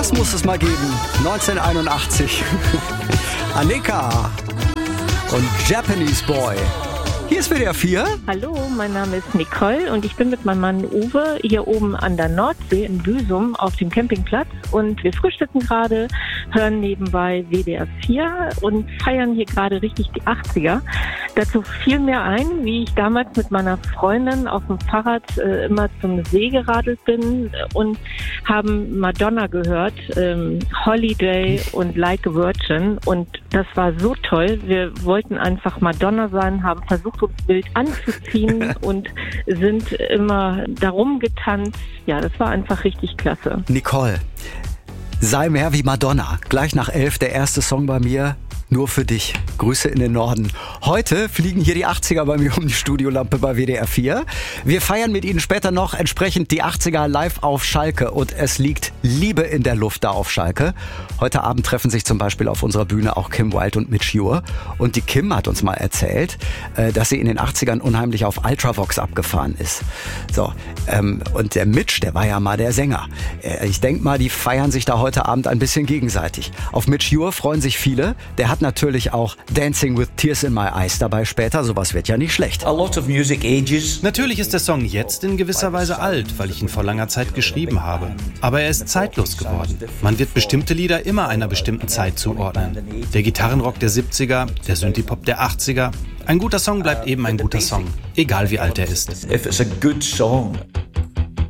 Das muss es mal geben. 1981. Annika und Japanese Boy. Hier ist WDR 4. Hallo, mein Name ist Nicole und ich bin mit meinem Mann Uwe hier oben an der Nordsee in Büsum auf dem Campingplatz und wir frühstücken gerade, hören nebenbei WDR 4 und feiern hier gerade richtig die 80er. Dazu fiel mir ein, wie ich damals mit meiner Freundin auf dem Fahrrad immer zum See geradelt bin und haben Madonna gehört, Holiday und Like a Virgin, und das war so toll. Wir wollten einfach Madonna sein, haben versucht, uns wild anzuziehen und sind immer darum getanzt. Ja, das war einfach richtig klasse. Nicole, sei mehr wie Madonna. Gleich nach 11 der erste Song bei mir. Nur für dich. Grüße in den Norden. Heute fliegen hier die 80er bei mir um die Studiolampe bei WDR 4. Wir feiern mit Ihnen später noch entsprechend die 80er live auf Schalke. Und es liegt Liebe in der Luft da auf Schalke. Heute Abend treffen sich zum Beispiel auf unserer Bühne auch Kim Wilde und Mitch Ure. Und die Kim hat uns mal erzählt, dass sie in den 80ern unheimlich auf Ultravox abgefahren ist. So, und der Mitch, der war ja mal der Sänger. Ich denke mal, die feiern sich da heute Abend ein bisschen gegenseitig. Auf Mitch Ure freuen sich viele. Der hat natürlich auch Dancing with Tears in My Eyes dabei später. Sowas wird ja nicht schlecht. Natürlich ist der Song jetzt in gewisser Weise alt, weil ich ihn vor langer Zeit geschrieben habe. Aber er ist zeitlos geworden. Man wird bestimmte Lieder immer einer bestimmten Zeit zuordnen. Der Gitarrenrock der 70er, der Synthie-Pop der 80er. Ein guter Song bleibt eben ein guter Song, egal wie alt er ist. If it's a good song,